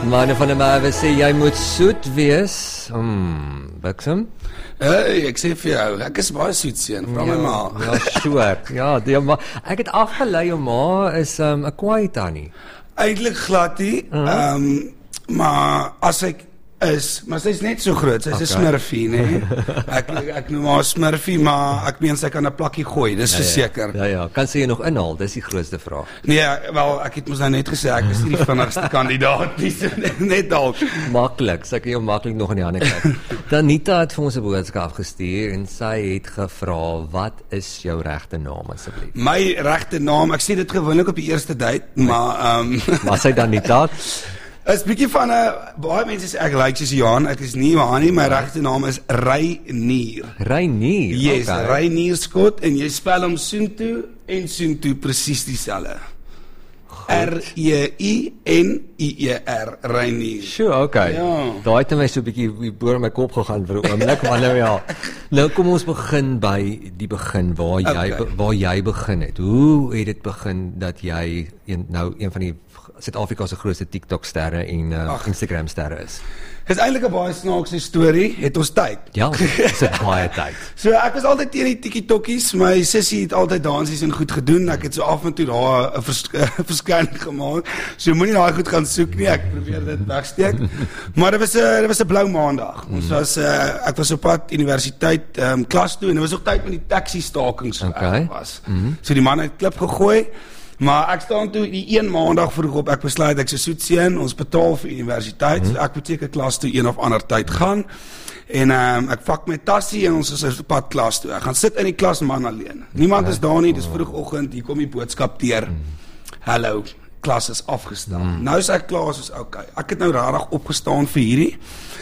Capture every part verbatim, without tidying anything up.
Manne van die Merwe sê, jy moet soet wees. Hmm, Buxom? Hey, ek sê vir jou, ek is baie soet seun, vra my ma. Ja, sure. Ja, die ma, ek het afgelei, jou ma is 'n um, kwaai tannie. Eintlik glad nie, uh -huh. um, maar as ek is, maar sy is net so groot, sy is 'n okay. smurfie, nee. ek, ek noem haar smurfie, maar ek meen sy kan 'n plakkie gooi, dis verseker. Ja, ja, ja, kan sy jy nog inhaal, dis die grootste vraag. Nee, wel, ek het mos nou net gesê, ek is nie die vinnigste kandidaat nie, so net dalk. Maklik, sy kan jou maklik nog in die hande kry. Danita het vir ons 'n boodskap gestuur, en sy het gevra, wat is jou regte naam, asseblief? My regte naam, ek sê dit gewoonlik op die eerste date, maar... Um, maar sy Danita? Is bietjie van 'n uh, baie mense sê ek lyk soos Johan, ek is nie Johan nie, my regte naam is Reinier. Reinier. Yes, okay. Reinier Scott en jy spel hom soontoe en soontoe presies dieselfde. R E I N I E R Reinier. Sure, okay. Ja. Daai het my so 'n bietjie boor my kop gegaan vir 'n oomblik, maar nou ja. Nou kom ons begin by die begin waar jy okay. waar jy begin het. Hoe het dit begin dat jy een, nou een van die Suid-Afrika se grootste TikTok-sterre en uh, Instagram-sterre is? Dit is eintlik 'n baie snaakse storie, het ons tyd. Ja, dit is baie tyd. So ek was altyd teen die TikTokies, my sussie het altyd dansies en goed gedoen, ek het so af en toe daar 'n vers, verskyning gemaak, so moenie daai goed gaan soek nie, ek probeer dit wegsteek. Maar dit was 'n dit was 'n blou maandag. Ons was uh, ek was op pad universiteit um, klas toe en dit was ook tyd met die taxi stakings so okay. was. Mm-hmm. So die man het klip gegooi. Maar ek staan toe die een maandag vroeg op, ek besluit ek se soet seun, ons betaal vir universiteit, mm-hmm. so ek moet seker klas toe een of ander tyd gaan, en um, ek vak my tassie en ons is op pad klas toe, ek gaan sit in die klas man alleen, niemand is daar nie, dis vroegoggend, hier kom die boodskap deur, hallo, klas is afgestaan, mm. nou is ek klaar, soos ok, ek het nou rarig opgestaan vir hierdie,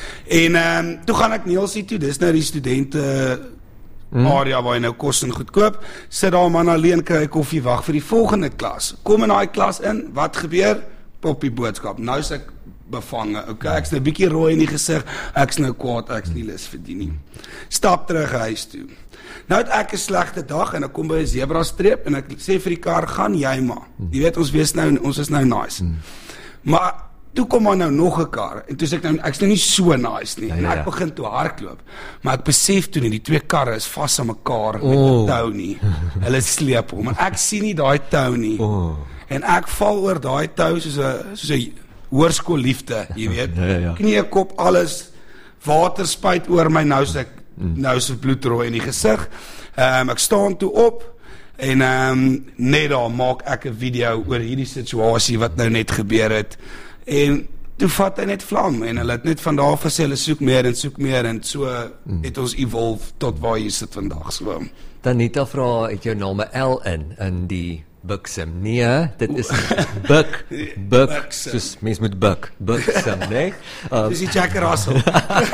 en um, toe gaan ek Neelsie toe, dis nou die studente, Mm. area waar jy nou kos en goed koop, sit daar man alleen, kry koffie, wag vir die volgende klas, kom in daai klas in, wat gebeur? Pop die boodskap, nou is ek bevange, ok, ek is nou bietjie rooi in die gesig, ek is nou kwaad, ek is nie lus vir die nie, stap terug huis toe, nou het ek 'n slegte dag, en ek kom by 'n zebra streep, en ek sê vir die kar, gaan jy maar, jy weet, ons wees nou, ons is nou nice, mm. maar, toe kom maar nou nog 'n kar, en toe sê ek nou, ek is nou nie so nice nie, ja, ja, ja. en ek begin toe hardloop, maar ek besef toe nie, die twee karre is vas aan mekaar, oh. met 'n tou nie, hulle sleep hom, en ek sien nie daai tou nie, oh. en ek val oor daai tou, soos 'n soos 'n hoërskoolliefde, jy weet, ja, ja, ja. knie, kop, alles, water spuit oor my, nou is ek, mm. nou is ek bloedrooi in die gesig, um, ek staan toe op, en um, net daar maak ek 'n video oor hierdie situasie, wat nou net gebeur het, en toe vat hy net vlam, en hulle het net van daar gesê, hulle soek meer en soek meer, en so mm. het ons evolve tot waar jy sit vandag, so. Danita vra, het jou naam 'n L in, in die Buxom? Nee, dit is Buk, Buk, soos mens moet buk, Buxom, nee? Um, dis die Jack Russell.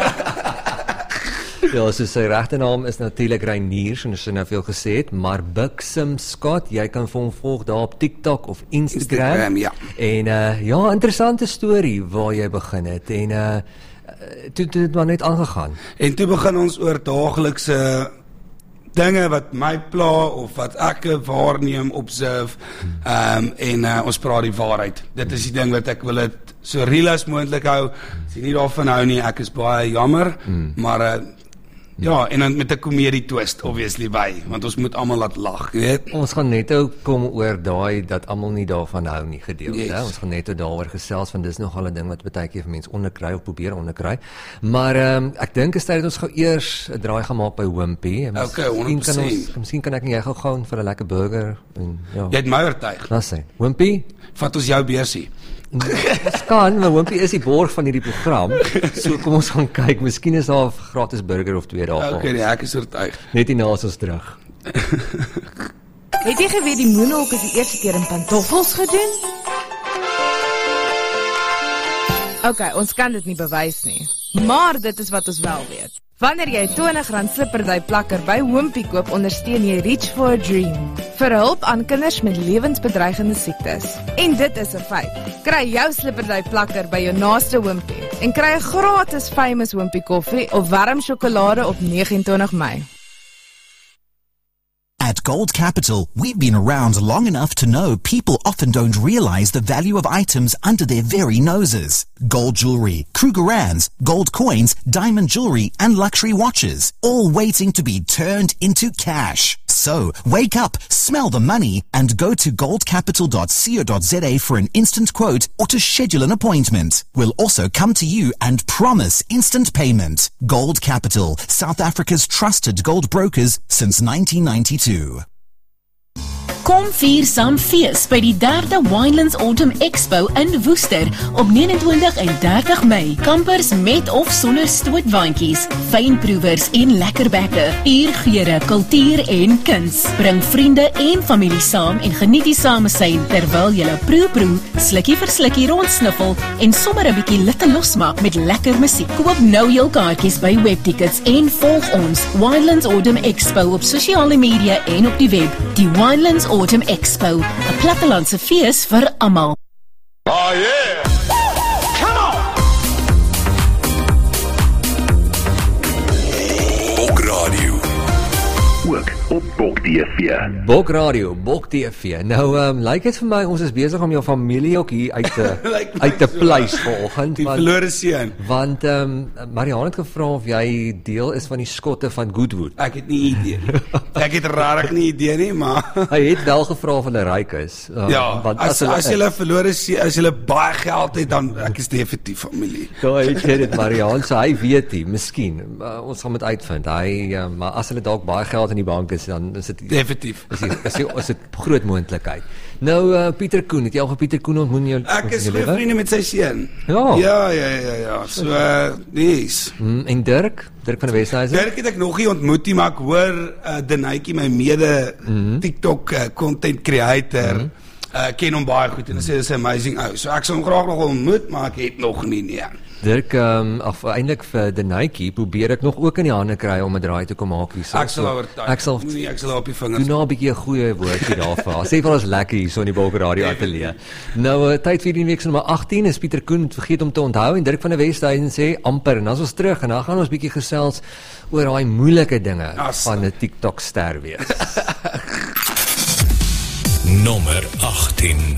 Ja, so sy regte naam is natuurlik Reinier, soos sy nou veel gesê het, maar Buxom Scott, jy kan vir hom volg daar op TikTok of Instagram. Instagram, ja. En uh, ja, interessante storie waar jy begin het, en uh, toe het dit maar net aangegaan. En toe begin ons oor daaglikse dinge wat my pla, of wat ek waarneem, observe, um, en uh, ons praat die waarheid. Dit is die ding wat ek wil het so real as moontlik hou, as jy nie daarvan hou nie, ek is baie jammer, mm. maar uh, ja, en dan met 'n komedie twist, obviously, by, want ons moet almal laat lag, weet. Ons gaan net ook kom oor daai, dat almal nie daarvan hou nie gedeeld, yes. He? Ons gaan net daaroor gesels, want dis nogal 'n ding wat baie keer vir mense onderkry, of probeer onderkry, maar um, ek dink is tyd dat ons gou eers 'n draai gaan maak by Wimpy, en okay, honderd persent. Kan ons, miskien kan ek en jy gou gaan vir 'n lekker burger, en ja. Jy het my oortuig. Laat sê, Wimpy, vat ons jou beursie. Ons kan, maar Wimpy is die borg van hierdie program, so kom ons gaan kyk, miskien is daar 'n gratis burger of twee daar. Okay, nee, ek is oortuig. Net hierna is ons terug. Het jy geweet die moonwalk is die eerste keer in pantoffels gedoen? Okay, ons kan dit nie bewys nie, maar dit is wat ons wel weet. Wanneer jy twintig rand slipperdy plakker by Wimpy koop, ondersteun jy Reach for a Dream, vir hulp aan kinders met lewensbedreigende siektes. En dit is 'n feit. Kry jou slipperdy plakker by jou naaste Wimpy en kry 'n gratis Famous Wimpy koffie of warm sjokolade op negenentwintig Mei. At Gold Capital, we've been around long enough to know people often don't realize the value of items under their very noses. Gold jewelry, Krugerrands, gold coins, diamond jewelry, and luxury watches, all waiting to be turned into cash. So, wake up, smell the money, and go to gold capital dot co dot za for an instant quote or to schedule an appointment. We'll also come to you and promise instant payment. Gold Capital, South Africa's trusted gold brokers since nineteen ninety-two. Kom vier saam fees by die derde Winelands Autumn Expo in Woester op negenentwintig en dertig Mei. Kampers met of sonder stootwaandjies, fynproevers en lekkerbekke, uurgeure, kultuur en kuns. Bring vriende en familie saam en geniet die samesyn terwyl julle proe proe, slukkie vir slukkie rondsniffel en sommer 'n bietjie litte losmaak met lekker musiek. Koop nou jou kaartjies by Webtickets en volg ons Winelands Autumn Expo op sosiale media en op die web. Die Winelands Autumn Expo, 'n plattelandse fees vir almal. Oh yeah! Come on! Bok Radio. Ook op Bok T V. Bok Radio, Bok T V. Nou, um, lyk dit vir my, ons is besig om jou familie ook hier uit te, uit te pleis vanoggend. Die verlore seun. Want, um, Marianne het gevra of jy deel is van die skotte van Goodwood. Ek het nie idee nie. Ek het rarig nie idee nie, maar hy het wel gevra of hulle ryk is. Um, ja, want as, as, as julle verlore seun, as julle baie geld het, dan ek is definitief familie. Daar het jy dit, Marianne, so hy weet nie, miskien, uh, ons gaan met uitvind, hy, uh, maar as hulle dalk baie geld in die bank is, dan is dit definitief. Is dit is, is dit groot moontlikheid. Nou uh, Pieter Koen, het jy al vir Pieter Koen ontmoet jou? Ek is goeie vriende met sy seun. Ja. Ja, ja, ja, ja. So uh, yes. Mm, en Dirk, Dirk van die Weshuizen? Dirk het ek nog nie ontmoet nie, maar ek hoor uh, Denytjie, my mede mm-hmm. TikTok uh, content creator, mm-hmm. uh, ken hom baie goed en hy sê dis 'n amazing ou. So ek sal hom graag nog ontmoet, maar ek het nog nie nie. Dirk, um, of eintlik vir Denytjie, probeer ek nog ook in die hande kry om 'n draai te kom maak hier. Ek sal oortuig. Ek sal nee, ek sal op die vingers. Doen nou 'n bietjie 'n goeie woordjie daarvoor. Sê vir ons lekker hier so in die Bok Radio ateljee. Nou, uh, tyd vir die week se nommer agttien is Pieter Koen, vergeet om te onthou, en Dirk van der Westhuizen sê amper, en dan is ons terug en dan gaan ons bietjie gesels oor daai moeilike dinge As. van 'n TikTok ster wees. Nommer agttien.